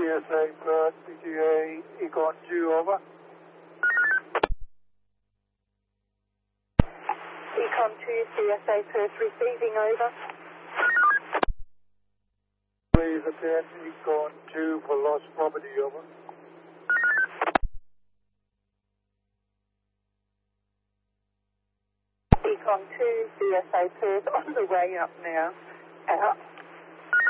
CSA Perth, PTA Econ 2, over. Econ 2, CSA Perth receiving, over. Please attend Econ 2 for lost property, over. Econ 2, CSA Perth on the way up now. Out.